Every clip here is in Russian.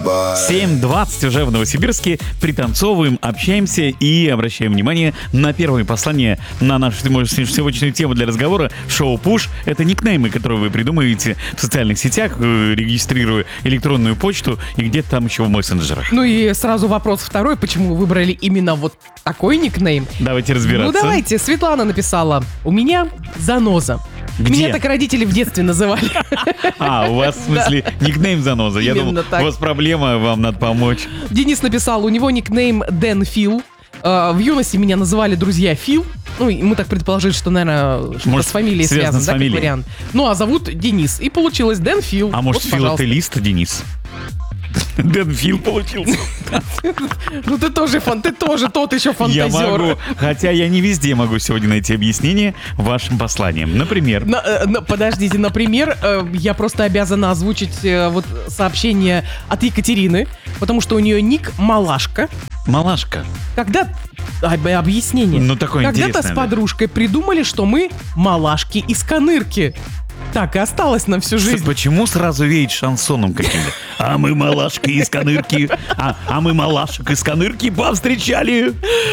7:20 уже в Новосибирске. Пританцовываем, общаемся и обращаем внимание на первое послание на нашу сегодняшнюю тему для разговора. Шоу «Пуш» — это никнеймы, которые вы придумываете в социальных сетях, регистрируя электронную почту и где-то там еще в мессенджерах. Ну и сразу вопрос второй. Почему вы выбрали именно вот такой никнейм? Давайте разбираться. Ну давайте. Светлана написала: у меня заноза. Где? Меня так родители в детстве называли. У вас, в смысле, никнейм заноза. Я Именно думал, так. у вас проблема, вам надо помочь. Денис написал: у него никнейм Дэн Фил. В юности меня называли друзья Фил. Ну, и мы так предположили, что, наверное, что-то Может, с фамилией связано связано, с да, как фамилией. вариант. Ну, а зовут Денис. И получилось Дэн Фил. А может, Вот, пожалуйста. филателист Денис? Дэн Фил получился. Ну, ты тоже тот еще Я фантазер. могу, хотя я не везде могу сегодня найти объяснение вашим посланиям. Например, Подождите, например, я просто обязана озвучить вот сообщение от Екатерины, потому что у нее ник Малашка. малашка. Когда... Объяснение. Ну, такое Когда-то интересное, с да. подружкой придумали, что мы малашки из Конырки. Так и осталось на всю жизнь. Почему сразу веет шансоном каким-то? А мы малашки из Конырки, а мы малашек из Конырки повстречали.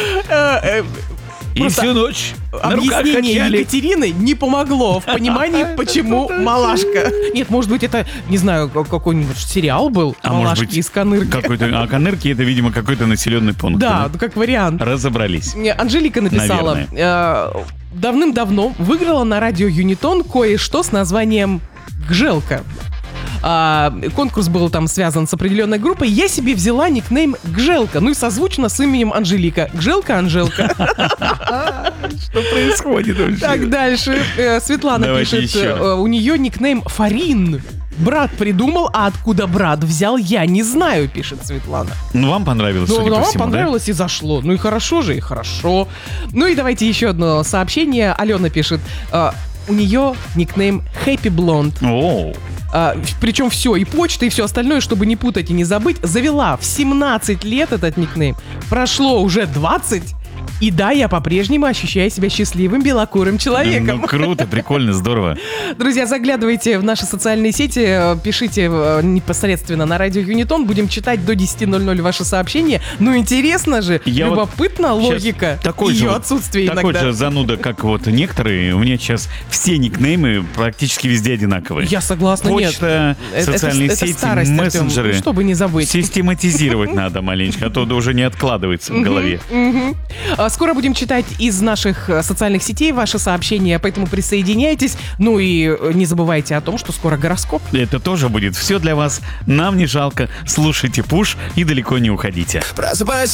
И Просто всю ночь на руках Объяснение качали. Екатерины не помогло в понимании, почему малашка. Нет, может быть, это, не знаю, какой-нибудь сериал был А может «Малашки быть, из Конырки». А Конырки — это, видимо, какой-то населенный пункт. Да, ну как вариант. Разобрались. Анжелика написала: давным-давно выиграла на радио Юнитон кое-что с названием «Гжелка». Конкурс был там связан с определенной группой. Я себе взяла никнейм Гжелка. Ну и созвучно с именем Анжелика. Гжелка Анжелка. Что происходит вообще? Так, дальше. Светлана Давайте пишет, еще раз. у нее никнейм Фарин. Брат придумал, а откуда брат взял, я не знаю, пишет Светлана. Ну, вам понравилось, Ну, судя по вам всему, понравилось и зашло. Ну и хорошо же, и хорошо. Ну и давайте еще одно сообщение. Алена пишет, у нее никнейм Happy Blonde. да? Оу. Причем все, и почта, и все остальное, чтобы не путать и не забыть, завела в 17 лет этот никнейм. Прошло уже 20, и да, я по-прежнему ощущаю себя счастливым белокурым человеком. Ну, круто, прикольно, здорово. Друзья, заглядывайте в наши социальные сети, пишите непосредственно на радио Юнитон, будем читать до 10:00 ваши сообщения. Ну, интересно же, Я вот любопытна логика ее отсутствия такой иногда. же зануда, как вот некоторые. У меня сейчас все никнеймы практически везде одинаковые. Я согласна, Почта, нет. социальные это сети, старость, Артем, мессенджеры. чтобы не забыть. Систематизировать надо маленько, а то уже не откладывается в голове. Скоро будем читать из наших социальных сетей ваши сообщения, поэтому присоединяйтесь. Ну и не забывайте о том, что скоро гороскоп. Это тоже будет все для вас. Нам не жалко. Слушайте «Пуш» и далеко не уходите. Просыпайся